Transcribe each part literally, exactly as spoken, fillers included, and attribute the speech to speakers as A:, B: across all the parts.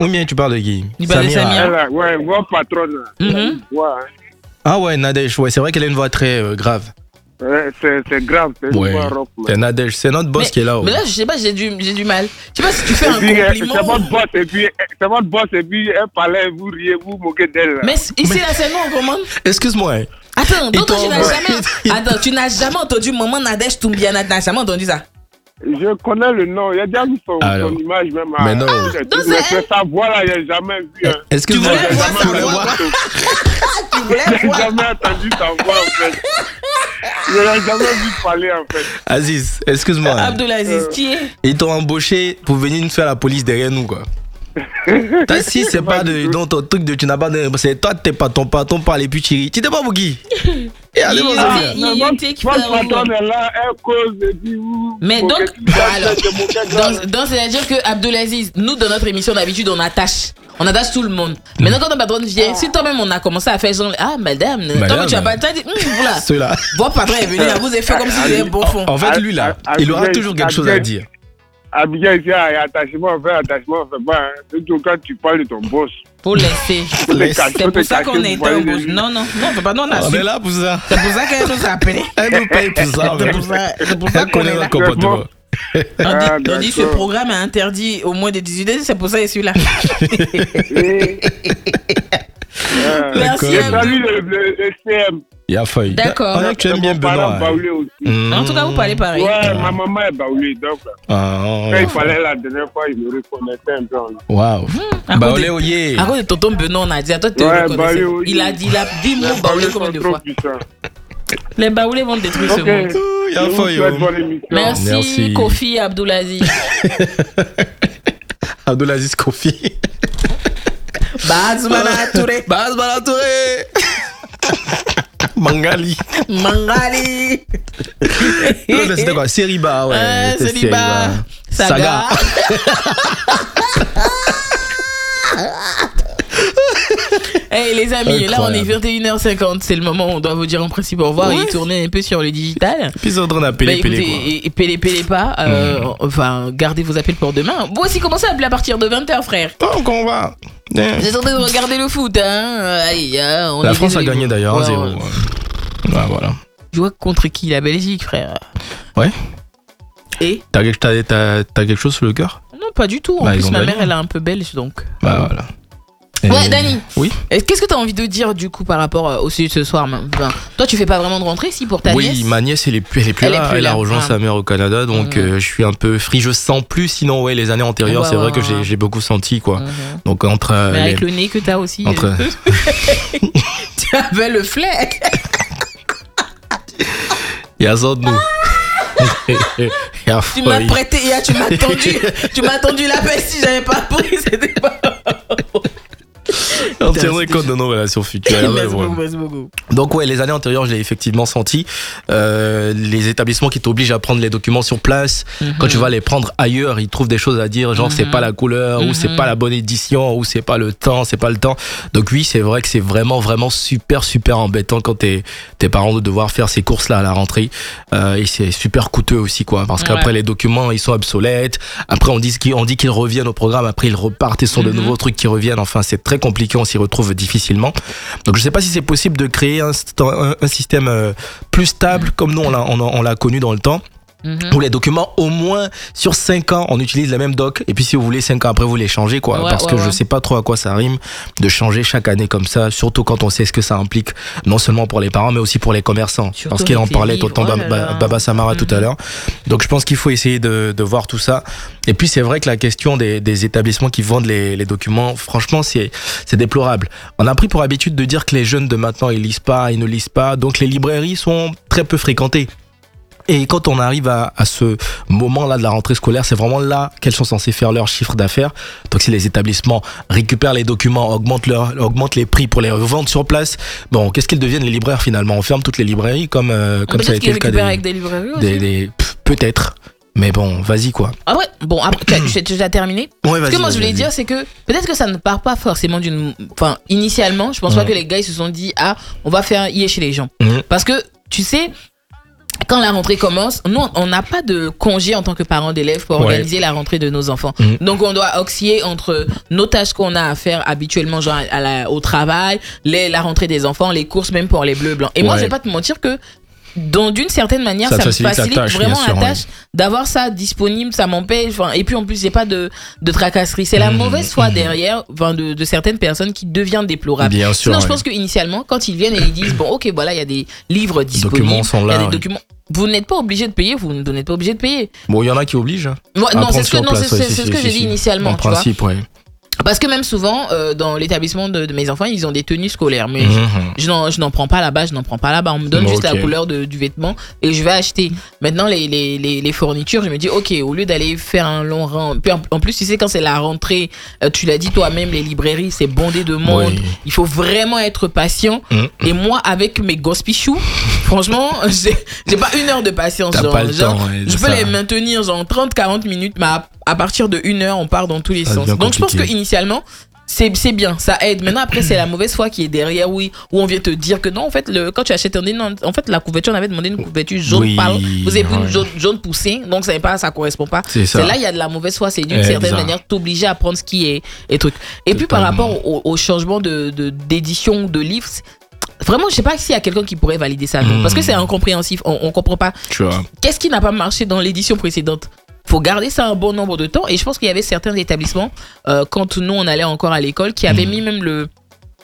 A: Ou bien tu parles de qui?
B: Il parle de Samira.
C: Elle a- Ouais, votre patronne. là.
B: Mhm.
C: Elle voit, hein.
A: Ah ouais, Nadège, ouais, c'est vrai qu'elle a une voix très euh, grave.
C: Ouais, c'est, c'est grave, c'est une
A: Ouais,
C: voix rock.
A: c'est Nadège, c'est notre boss
B: Mais,
A: qui est là.
B: mais
A: ouais.
B: là, je sais pas, j'ai du, j'ai du mal. Je sais pas si tu fais
C: Et
B: un
C: puis, euh,
B: compliment.
C: c'est votre boss, et puis, euh, c'est votre boss, et puis, elle parlait, vous riez, vous moquez d'elle. là.
B: Mais c- ici, là, c'est non, comment?
A: Excuse-moi. hein.
B: Attends,
A: Il
B: donc toi, tu n'as
A: t'envoie-
B: jamais. Attends, tu n'as jamais entendu Maman Nadège Toumbia, t'as jamais entendu ça?
C: Je connais le nom, il a déjà vu son,
A: Alors.
C: son image même.
A: Mais
C: à-
A: non.
C: à-
B: donc
C: mais
B: c'est
C: c'est sa voix là, il n'a jamais vu. Hein.
A: Excuse-moi.
B: voulais voir
A: Tu
B: sa
A: voulais
B: voix.
A: voir?
B: Tu voulais
C: Je n'ai
B: voir?
C: jamais entendu sa voix en fait. Je n'ai jamais vu parler en fait.
A: Aziz, excuse-moi.
B: Abdulaziz, qui est?
A: Ils t'ont embauché pour venir nous faire la police derrière nous, quoi. T'as si c'est pas de, dans ton truc de tu n'as pas de. C'est toi, t'es pas ton patron, parle et puis tu ris. Tu t'es pas pour qui? Et allez,
B: Il-
A: mon
B: il-
A: ami.
B: il-
C: Non,
B: il
C: votre-
B: était qui
C: votre
B: fait un
C: patronne est là, elle cause et puis vous.
B: Mais
C: vous
B: donc,
C: moquez-
B: bon, alors,
C: vous moquez grave.
B: donc, donc, c'est-à-dire que Abdulaziz, nous, dans notre émission, d'habitude, on attache. On attache tout le monde. Maintenant, quand un patron vient, si toi-même, on a commencé à faire genre, ah, madame,
A: Madame.
B: toi, tu as pas, tu as dit, hum, voilà.
A: Ceux-là.
B: Votre patron est venu, là, vous avez fait comme si vous étiez bon fond.
A: En fait, lui là,
C: Ah,
A: il aura
C: Abigail-
A: toujours quelque chose à
C: Abigail-
A: dire.
C: Abigail, ici, il y a attachement, on fait attachement, on fait pas. Hein. Surtout quand tu parles de ton boss.
B: Faut laisser.
C: Faut te
A: Laisse.
C: cacher,
B: C'est
C: faut
B: pour
C: te
B: ça
C: cacher,
B: qu'on
C: vous
B: est
C: voyez
B: en
C: les
B: bouche.
C: yeux.
B: Non, non, non, on peut pas, non, on
A: On est
B: assume.
A: là pour ça.
B: C'est pour ça qu'elle nous a appelés.
A: Elle nous paye pour ça.
B: C'est
A: mais-
B: pour ça, c'est pour ça
A: Elle
B: qu'on
A: connaît
B: est là.
A: notre comportement.
B: On dit,
C: Ah,
B: on dit ce
C: d'accord.
B: programme est interdit au moins de dix-huit ans, c'est pour ça que je suis là.
C: Et- Euh,
B: Merci,
C: et
B: Abdou.
C: salut le, le, le C M.
A: Il a failli.
B: D'accord.
A: On a que tu aimes
C: C'est
A: bien
C: mon parent
A: Benoît.
C: baoulé aussi.
A: hein.
B: En tout cas, vous parlez pareil.
C: Ouais, ma maman est baoulée, donc
A: Ah,
C: quand il fallait la dernière fois, il me reconnaissait un peu. en-
A: Waouh.
B: À
A: Bah,
B: cause
A: olé,
B: de-
A: oyé.
B: À cause de tonton Benoît, on a dit, à toi, tu te
C: Ouais,
B: reconnaissais.
C: baoulé, oui.
B: Il a dit, il a dit
C: Les
B: mot baoulé
C: baoulés
B: combien
C: sont
B: de
C: trop
B: fois?
C: puissants.
B: Les baoulés vont détruire ce
C: Ok.
B: monde.
A: Il
C: Je
A: a
C: vous
A: failli.
C: souhaite bonne émission.
B: Merci,
A: Merci.
B: Kofi Abdulaziz.
A: Abdulaziz Kofi.
B: Bazmana Touré.
A: Baz Balatouré. Mangali.
B: Mangali.
A: Non, c'était quoi? Seriba, ouais.
B: Euh,
A: c'était
B: Seriba. Saga. Hey les amis, là on est
A: Incroyable.
B: vingt et une heures cinquante, c'est le moment où on doit vous dire en principe au revoir
A: Ouais.
B: et tourner un peu sur le digital.
A: Puis ils sont en train
B: Bah
A: d'appeler
B: écoutez,
A: Pélé, quoi.
B: et- et pélez, pélez pas, euh, enfin gardez vos appels pour demain. Vous aussi commencez à appeler à partir de vingt heures frère.
A: Oh, qu'on va.
B: Vous êtes en train de regarder le foot, hein. Allez, hein, on
A: La
B: est
A: France a
B: désolé.
A: gagné d'ailleurs
B: Ouais,
A: un zéro.
B: ouais.
A: Ouais, voilà.
B: Tu vois contre qui? La Belgique frère.
A: Ouais.
B: Et
A: T'as quelque, t'as- t'as- t'as quelque chose sur le cœur?
B: non pas du tout, en
A: Bah, ils
B: plus
A: ont
B: ma
A: gagné.
B: mère elle est un peu belge donc.
A: Bah voilà. Et-
B: Ouais Dani.
A: Oui.
B: Et qu'est-ce que tu as envie de dire du coup par rapport euh, au sujet de ce soir même Enfin, toi tu fais pas vraiment de rentrée si pour ta
A: Oui,
B: nièce.
A: ma nièce elle est plus, elle est plus
B: Elle est
A: là,
B: plus
A: elle
B: là.
A: a rejoint
B: Ah.
A: sa mère au Canada, donc
B: Mhm.
A: euh, je suis un peu free, je sens plus, sinon ouais les années antérieures
B: Ouais,
A: c'est
B: ouais,
A: vrai que
B: ouais.
A: j'ai, j'ai beaucoup senti quoi.
B: Mhm.
A: Donc entre euh,
B: Mais
A: les-
B: avec le nez que t'as aussi.
A: entre
B: euh, tu avais le flair.
A: il y a ça de nous. Il y a
B: Tu m'as
A: failli.
B: prêté, hier, tu m'as tendu, tu m'as tendu la peste si j'avais pas pris, c'était pas.
A: On tiendrait compte de nos relations futures.
B: Merci
A: Ouais,
B: beaucoup,
A: ouais.
B: merci beaucoup.
A: Donc ouais, les années antérieures, je l'ai effectivement senti. Euh, les établissements qui t'obligent à prendre les documents sur place,
B: Mhm.
A: quand tu vas les prendre ailleurs, ils trouvent des choses à dire, genre c'est
B: Mhm.
A: pas la couleur, ou c'est
B: Mhm.
A: pas la bonne édition, ou c'est pas le temps, c'est pas le temps. Donc oui, c'est vrai que c'est vraiment vraiment super super embêtant quand t'es tes parents de devoir faire ces courses là à la rentrée. Euh, et c'est super coûteux aussi quoi, parce qu'après
B: Ouais.
A: les documents ils sont obsolètes. Après on dit qu'ils on dit qu'ils reviennent au programme, après ils repartent et sont de
B: Mhm.
A: nouveaux trucs qui reviennent. Enfin c'est très compliqué, on s'y retrouve difficilement. Donc je sais pas si c'est possible de créer un, st- un, un système euh, plus stable comme nous on l'a on, a- on l'a connu dans le temps.
B: Mhm.
A: Où les documents, au moins sur cinq ans, on utilise les mêmes docs. Et puis si vous voulez cinq ans après, vous les changez, quoi.
B: Ouais,
A: Parce
B: ouais,
A: que
B: ouais.
A: je sais pas trop à quoi ça rime de changer chaque année comme ça. Surtout quand on sait ce que ça implique, non seulement pour les parents, mais aussi pour les commerçants.
B: Surtout
A: Parce qu'il en
B: avec les
A: parlait
B: livres,
A: autant
B: oh là là.
A: Baba Samara tout à
B: Mhm.
A: l'heure. Donc je pense qu'il faut essayer de, de voir tout ça. Et puis c'est vrai que la question des, des établissements qui vendent les, les documents, franchement, c'est, c'est déplorable. On a pris pour habitude de dire que les jeunes de maintenant, ils lisent pas, ils ne lisent pas. Donc les librairies sont très peu fréquentées. Et quand on arrive à, à ce moment-là de la rentrée scolaire, c'est vraiment là qu'elles sont censées faire leur chiffre d'affaires. Donc si les établissements récupèrent les documents, augmentent, leur, augmentent les prix pour les revendre sur place, bon, qu'est-ce qu'ils deviennent les libraires finalement? On ferme toutes les librairies comme, euh, comme ça a
B: Peut-être
A: été
B: qu'ils
A: le cas
B: récupèrent
A: des,
B: avec des librairies aussi.
A: des, des- pff, peut-être. Mais bon, vas-y quoi.
B: Après, bon, après, tu as- tu as déjà terminé.
A: Ouais,
B: Ce
A: vas-y.
B: que moi je voulais
A: vas-y.
B: dire, c'est que peut-être que ça ne part pas forcément d'une. Enfin, initialement, je pense pas
A: Mhm.
B: que les gars ils se sont dit, ah, on va faire y chez les gens.
A: Mhm.
B: Parce que, tu sais, quand la rentrée commence, nous, on n'a pas de congé en tant que parents d'élèves pour
A: Ouais.
B: organiser la rentrée de nos enfants.
A: Mhm.
B: Donc, on doit osciller entre nos tâches qu'on a à faire habituellement, genre à la- au travail, les, la rentrée des enfants, les courses, même pour les bleus blancs. Et moi,
A: Ouais.
B: je vais pas te mentir que dans d'une certaine manière,
A: Ça
B: ça,
A: te
B: me
A: facilite la
B: facilite
A: tâche,
B: vraiment
A: bien sûr,
B: la tâche d'avoir ça disponible, ça m'empêche. Enfin, et puis en plus, j'ai pas de, de tracasserie. C'est la
A: Mhm,
B: mauvaise foi
A: mhm.
B: derrière enfin, de, de certaines personnes qui devient déplorable.
A: Bien sûr.
B: Sinon, je
A: ouais.
B: pense qu'initialement, quand ils viennent et ils disent, bon, ok, voilà, il y a des livres disponibles,
A: documents sont
B: il y a
A: là,
B: des
A: ouais.
B: documents. Vous n'êtes pas obligé de payer, vous n'êtes pas obligé de payer.
A: Bon, il y en a qui obligent. hein.
B: Moi,
A: À
B: non,
A: prendre
B: c'est ce que,
A: sur
B: non,
A: place,
B: c'est,
A: ouais,
B: c'est-
A: si,
B: c'est
A: si,
B: ce que
A: si,
B: j'ai
A: si.
B: dit initialement,
A: En
B: tu vois.
A: principe, ouais.
B: Parce que même souvent, euh, dans l'établissement de, de mes enfants, ils ont des tenues scolaires. Mais
A: Mhm.
B: je, je n'en, je n'en prends pas là-bas, je n'en prends pas là-bas. On me donne
A: Bon,
B: juste
A: ok.
B: la couleur de, du vêtement et je vais acheter. Maintenant, les, les, les, les fournitures, je me dis, ok, au lieu d'aller faire un long rang. Puis en, en plus, tu sais, quand c'est la rentrée, euh, tu l'as dit toi-même, les librairies, c'est bondé de monde.
A: Oui.
B: Il faut vraiment être patient.
A: Mhm.
B: Et moi, avec mes gosses pichous, franchement, j'ai, j'ai pas une heure de patience.
A: T'as
B: Genre,
A: pas le
B: genre,
A: temps, ouais,
B: je
A: c'est
B: peux
A: ça.
B: les maintenir genre trente à quarante minutes, mais à, à partir de une heure, on part dans tous les
A: Ça
B: sens.
A: devient
B: Donc, je pense que
A: compliqué.
B: initialement, c'est, c'est bien, ça aide. Maintenant, après, c'est la mauvaise foi qui est derrière, oui, où on vient te dire que non, en fait, le, quand tu achètes un non, en fait, la couverture, on avait demandé une couverture jaune
A: Oui,
B: pâle. Vous avez pris une
A: ouais.
B: jaune, jaune poussée, donc ça n'est pas, ça correspond pas.
A: C'est ça.
B: là, il y a de la mauvaise foi, c'est d'une
A: Eh,
B: certaine
A: bizarre.
B: manière t'obliger à prendre ce qui est, est truc. Et puis, par
A: Totalement.
B: rapport au, au changement de, de, d'édition de livres, c'est- vraiment, je sais pas s'il y a quelqu'un qui pourrait valider ça, non,
A: Mm.
B: parce que c'est incompréhensif, on, on comprend pas.
A: Tu vois.
B: Qu'est-ce qui n'a pas marché dans l'édition précédente? Faut garder ça un bon nombre de temps. Et je pense qu'il y avait certains établissements, euh, quand nous on allait encore à l'école, qui avaient
A: Mm.
B: mis même le,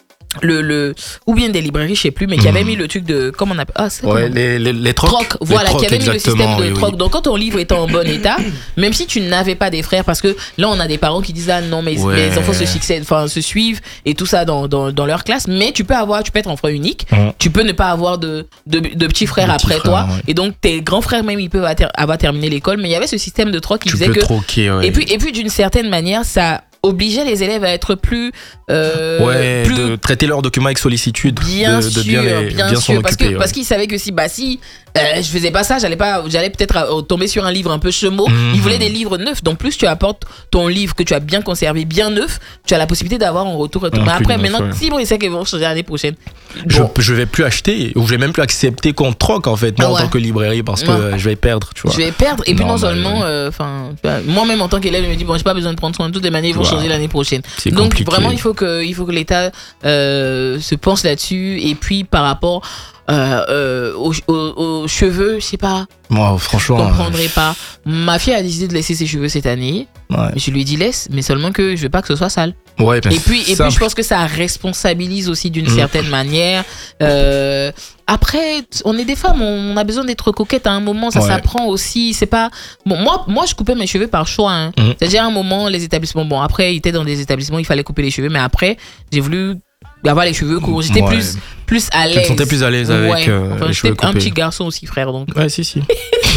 B: le, le, ou bien des librairies, je sais plus, mais qui
A: Mm.
B: avaient mis le truc de, comment on appelle, ah, c'est
A: Ouais,
B: comment
A: les, les, les trocs.
B: troc,
A: Les
B: voilà,
A: trocs,
B: qui avait mis le système
A: exactement,
B: de
A: oui,
B: troc.
A: oui.
B: Donc quand ton livre était en bon état, même si tu n'avais pas des frères, parce que là on a des parents qui disent ah non mais
A: Ouais.
B: les enfants se succèdent, enfin se suivent et tout ça dans, dans, dans leur classe, mais tu peux avoir, tu peux être enfant unique,
A: Mhm.
B: tu peux ne pas avoir de, de, de petits frères
A: De
B: après
A: petits
B: toi,
A: frères, ouais.
B: et donc tes grands frères même ils peuvent atter- avoir terminé l'école, mais il y avait ce système de troc qui
A: Tu
B: disait
A: peux
B: que
A: troquer, ouais.
B: et puis et puis d'une certaine manière ça obligeait les élèves à être plus euh,
A: ouais,
B: plus
A: de traiter leurs documents avec sollicitude.
B: Bien
A: de, de
B: sûr,
A: bien, les-
B: bien,
A: bien s'en
B: sûr, parce
A: occuper,
B: que
A: ouais.
B: parce qu'ils savaient que si bah si euh, je faisais pas ça, j'allais pas, j'allais peut-être euh, tomber sur un livre un peu chemo.
A: Mhm.
B: Ils voulaient des livres neufs, donc plus tu apportes ton livre que tu as bien conservé, bien neuf, tu as la possibilité d'avoir en retour. Et tout.
A: Un
B: Mais
A: plus
B: après,
A: neuf,
B: maintenant,
A: ouais.
B: si bon, ils savent qu'ils vont changer l'année prochaine.
A: Je,
B: Bon,
A: je vais plus acheter, ou je vais même plus accepter qu'on troque en fait, moi
B: Ah ouais.
A: en tant que librairie, parce que
B: Ouais.
A: euh, je vais perdre, tu vois.
B: je vais perdre. Et puis non
A: Normal,
B: seulement,
A: ouais.
B: enfin, moi-même en tant qu'élève, je me dis bon, j'ai pas besoin de prendre soin de toutes les manières, ils vont
A: Wow.
B: changer l'année prochaine.
A: C'est
B: Donc
A: compliqué.
B: vraiment, il faut que, il faut que l'État euh, se penche là-dessus. Et puis par rapport euh, euh, aux, aux- aux cheveux, je sais pas.
A: Moi,
B: Je
A: franchement.
B: comprendrai pas. Ma fille a décidé de laisser ses cheveux cette année.
A: euh, ouais.
B: Je lui ai dit laisse, mais seulement que je veux pas que ce soit sale.
A: Ouais, mais
B: Et puis, et
A: simple.
B: puis je pense que ça responsabilise aussi d'une
A: Mhm.
B: certaine manière. Euh, après, t- on est des femmes, on a besoin d'être coquettes à un moment, ça
A: Ouais.
B: s'apprend aussi. C'est pas bon. Moi, moi, je coupais mes cheveux par choix. Hein.
A: Mhm.
B: C'est-à-dire à un moment, les établissements. Bon, après, il était dans des établissements, il fallait couper les cheveux, mais après, j'ai voulu avoir les cheveux courts. J'étais
A: Ouais.
B: plus, plus à
A: Tu te
B: l'aise.
A: sentais plus à l'aise avec
B: Ouais.
A: euh,
B: Enfin,
A: les
B: j'étais
A: cheveux
B: un
A: coupés.
B: petit garçon aussi, frère. Donc.
A: Ouais, si, si.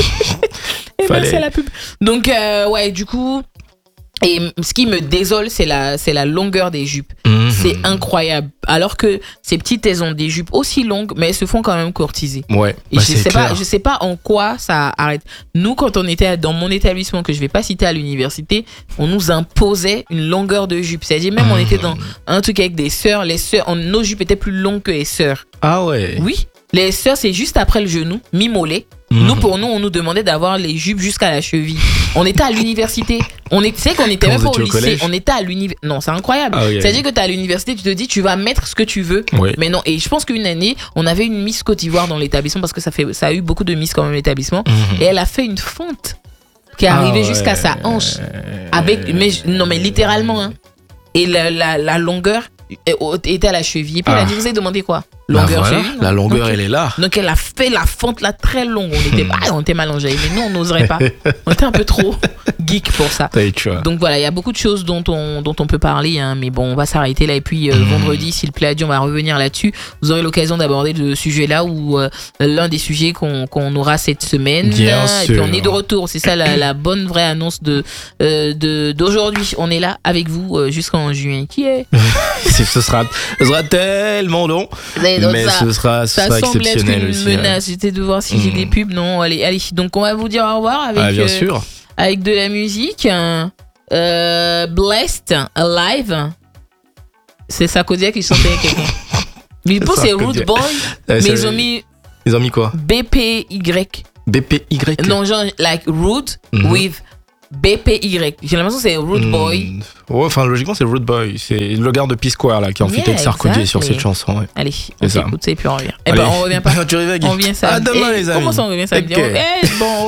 B: Et
A: Fallait.
B: merci à la pub. Donc, euh, ouais, du coup, et ce qui me désole, c'est la, c'est la longueur des jupes.
A: Mhm.
B: C'est incroyable. Alors que ces petites, elles ont des jupes aussi longues, mais elles se font quand même courtiser.
A: Ouais,
B: Et
A: bah,
B: je
A: c'est
B: sais pas,
A: clair.
B: je sais pas en quoi ça arrête. Nous, quand on était dans mon établissement, que je vais pas citer à l'université, on nous imposait une longueur de jupe. C'est-à-dire, même on
A: Mhm.
B: était dans un truc avec des sœurs, les sœurs, on- nos jupes étaient plus longues que les sœurs.
A: Ah ouais.
B: Oui, les sœurs, c'est juste après le genou, mi-mollet.
A: Mhm.
B: Nous, pour nous, on nous demandait d'avoir les jupes jusqu'à la cheville. On était à l'université. On est, tu sais qu'on était
A: Quand
B: même
A: vous
B: pas au
A: étiez au
B: lycée.
A: collège
B: On était à l'université. Non, c'est incroyable.
A: Ah oui, oui.
B: C'est-à-dire que t'es à l'université, tu te dis, tu vas mettre ce que tu veux.
A: Ouais.
B: Mais non. Et je pense qu'une année, on avait une Miss Côte d'Ivoire dans l'établissement parce que ça fait, ça a eu beaucoup de Miss quand même l'établissement.
A: Mhm.
B: Et elle a fait une fente qui est
A: Ah
B: arrivée
A: ouais.
B: jusqu'à sa hanche. Avec, mais, non, mais littéralement, hein. Et la, la, la longueur était à la cheville. Et puis elle a
A: Ah.
B: dit, vous avez demandé quoi?
A: Bah
B: Longueur
A: voilà,
B: cheville?
A: la
B: non.
A: longueur,
B: Ok.
A: elle est là.
B: Donc elle a fait la fente là très longue. On était, ah, on était mal enjaillés, mais nous on n'oserait pas. On était un peu trop geek pour ça.
A: Ouais, tu vois.
B: Donc voilà, il y a beaucoup de choses dont on, dont on peut parler, hein, mais bon, on va s'arrêter là. Et puis euh,
A: Mmh.
B: vendredi, s'il plaît à Dieu, on va revenir là-dessus. Vous aurez l'occasion d'aborder ce sujet-là ou euh, l'un des sujets qu'on qu'on aura cette semaine.
A: Bien
B: Et puis
A: sûr.
B: on est de retour. C'est ça la, la bonne vraie annonce de euh, de d'aujourd'hui. On est là avec vous euh, jusqu'en juin. Qui est
A: C'est- ce, sera, ce sera tellement long,
B: Mais donc
A: mais
B: ça-
A: ce sera, ce
B: Ça
A: sera
B: semble être
A: exceptionnel
B: une
A: aussi. ouais.
B: menace. J'étais de voir si j'ai
A: Mm.
B: des pubs. Non, allez, allez. Donc on va vous dire au revoir avec,
A: Ah, bien
B: euh,
A: sûr.
B: avec de la musique. Euh, Blessed, Alive. C'est Sarkozy qui chantait quelqu'un. Mais pour c'est
A: Sarkozy.
B: Root Boy,
A: Euh,
B: mais
A: ça-
B: ils ont mis
A: Ils ont mis quoi?
B: B P Y.
A: B P Y.
B: Non, genre, like Rude
A: Mhm.
B: with B P Y. J'ai l'impression que c'est Rude
A: Hmm.
B: Boy.
A: Ouais, enfin, logiquement, c'est Rude Boy. C'est le gars de P-Square, là, qui est en
B: Yeah,
A: feat avec Sarkozy sur
B: exactly.
A: cette chanson. Ouais.
B: Allez, on
A: ça.
B: s'écoute ça et puis on revient. Eh
A: Allez.
B: ben, on revient pas.
A: Tu reviens, Guy.
B: On revient samedi.
A: À demain,
B: Eh,
A: les amis.
B: Comment ça, on revient samedi?
A: Ok.
B: Eh, bon,